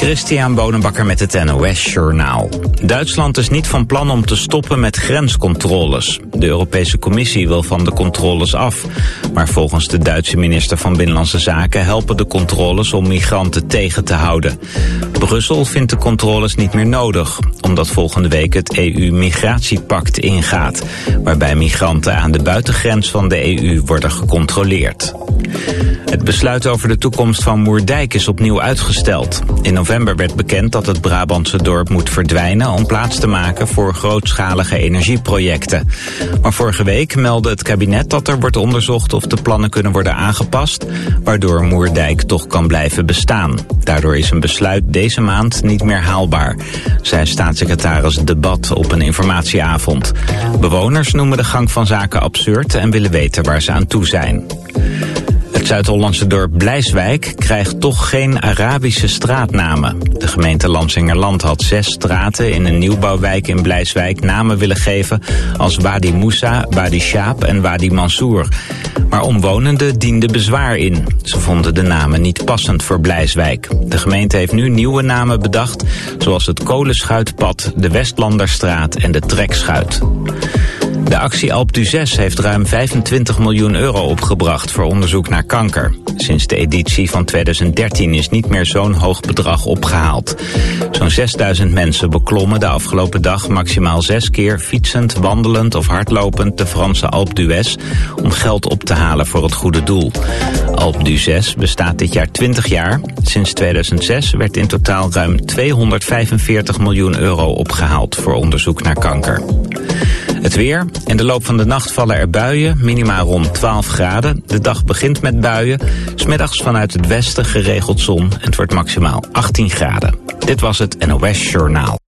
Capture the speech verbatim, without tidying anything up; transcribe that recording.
Christian Bonenbakker met het N O S Journaal. Duitsland is niet van plan om te stoppen met grenscontroles. De Europese Commissie wil van de controles af. Maar volgens de Duitse minister van Binnenlandse Zaken helpen de controles om migranten tegen te houden. Brussel vindt de controles niet meer nodig, omdat volgende week het E U-migratiepact ingaat, waarbij migranten aan de buitengrens van de E U worden gecontroleerd. Het besluit over de toekomst van Moerdijk is opnieuw uitgesteld. In november werd bekend dat het Brabantse dorp moet verdwijnen om plaats te maken voor grootschalige energieprojecten. Maar vorige week meldde het kabinet dat er wordt onderzocht of de plannen kunnen worden aangepast, waardoor Moerdijk toch kan blijven bestaan. Daardoor is een besluit deze maand niet meer haalbaar, zei staatssecretaris Debat op een informatieavond. Bewoners noemen de gang van zaken absurd en willen weten waar ze aan toe zijn. Het Zuid-Hollandse dorp Blijswijk krijgt toch geen Arabische straatnamen. De gemeente Lansingerland had zes straten in een nieuwbouwwijk in Blijswijk namen willen geven als Wadi Moussa, Wadi Shaab en Wadi Mansour. Maar omwonenden dienden bezwaar in. Ze vonden de namen niet passend voor Blijswijk. De gemeente heeft nu nieuwe namen bedacht, zoals het Kolenschuitpad, de Westlanderstraat en de Trekschuit. De actie Alpe d'Huez heeft ruim vijfentwintig miljoen euro opgebracht voor onderzoek naar kanker. Sinds de editie van tweeduizend dertien is niet meer zo'n hoog bedrag opgehaald. Zo'n zesduizend mensen beklommen de afgelopen dag maximaal zes keer fietsend, wandelend of hardlopend de Franse Alpe d'Huez om geld op te halen voor het goede doel. Alpe d'Huez bestaat dit jaar twintig jaar. Sinds tweeduizend zes werd in totaal ruim tweehonderdvijfenveertig miljoen euro opgehaald voor onderzoek naar kanker. Het weer. In de loop van de nacht vallen er buien, minimaal rond twaalf graden. De dag begint met buien. 'S Middags vanuit het westen geregeld zon en het wordt maximaal achttien graden. Dit was het N O S Journaal.